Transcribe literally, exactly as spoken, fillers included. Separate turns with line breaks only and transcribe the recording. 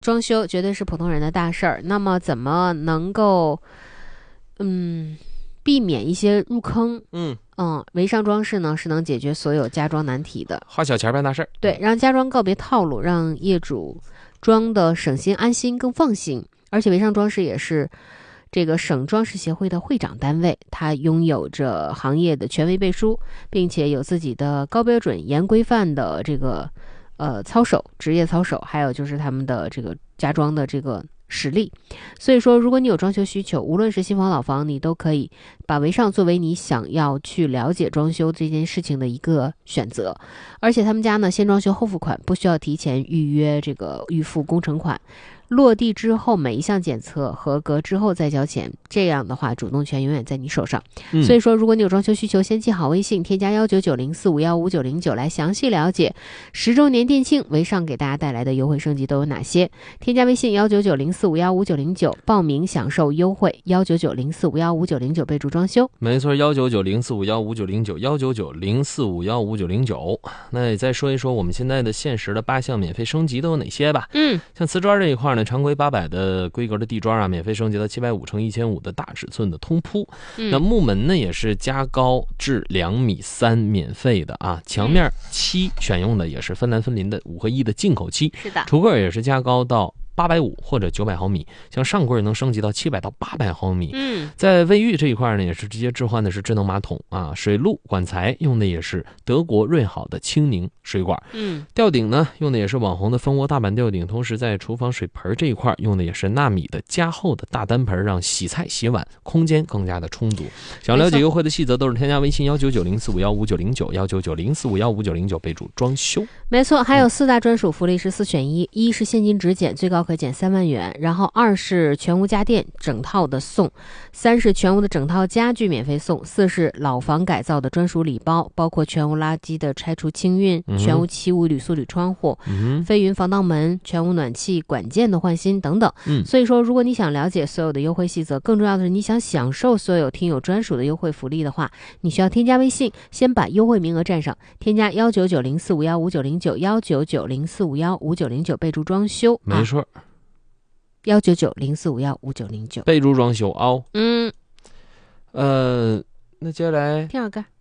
装修绝对是普通人的大事儿，那么怎么能够嗯避免一些入坑？
嗯
嗯，微商装饰呢是能解决所有家装难题的，
花小钱办大事儿。
对，让家装告别套路，让业主装的省心安心更放心。而且微商装饰也是这个省装饰协会的会长单位，它拥有着行业的权威背书，并且有自己的高标准、严规范的这个呃操守、职业操守，还有就是他们的这个家装的这个实力。所以说，如果你有装修需求，无论是新房老房，你都可以把微商作为你想要去了解装修这件事情的一个选择。而且他们家呢，先装修后付款，不需要提前预约这个预付工程款。落地之后每一项检测合格之后再交钱，这样的话主动权永远在你手上、嗯、所以说如果你有装修需求，先记好微信，添加幺九九零四五幺五九零九来详细了解十周年店庆微商给大家带来的优惠升级都有哪些。添加微信幺九九零四五幺五九零九报名享受优惠，幺九九零四五幺五九零九备注装修。
没错，幺九九零四五幺五九零九幺九九零四五幺五九零九。那也再说一说我们现在的限时的八项免费升级都有哪些吧。
嗯，
像瓷砖这一块呢，常规八百的规格的地砖啊，免费升级到七百五乘一千五的大尺寸的通铺、嗯、那木门呢也是加高至两米三免费的啊，墙面漆选用的也是分栏分林的五合一的进口漆，
是的，
橱柜也是加高到八百五或者九百毫米，像上柜能升级到七百到八百毫米。
嗯，
在卫浴这一块呢，也是直接置换的是智能马桶啊，水路管材用的也是德国瑞好的清宁水管。
嗯，
吊顶呢用的也是网红的蜂窝大板吊顶，同时在厨房水盆这一块用的也是纳米的加厚的大单盆，让洗菜洗碗空间更加的充足。想了解优惠的细则，都是添加微信幺九九零四五幺五九零九幺九九零四五幺五九零九备注装修。
没错，还有四大专属福利是四选一，一是现金直减，最高可减三万元，然后二是全屋家电整套的送，三是全屋的整套家具免费送，四是老房改造的专属礼包，包括全屋垃圾的拆除清运、嗯、全屋漆屋铝塑铝窗户、嗯、飞云防盗门、全屋暖气管件的换新等等、嗯、所以说如果你想了解所有的优惠细则，更重要的是你想享受所有听友专属的优惠福利的话，你需要添加微信，先把优惠名额占上，添加幺九九零四五幺五九零九幺九九零四五幺五九零九备注装修。
没错，
幺九九零四五幺五九零九
备注装修哦。
嗯，
呃，那接下来
第二个。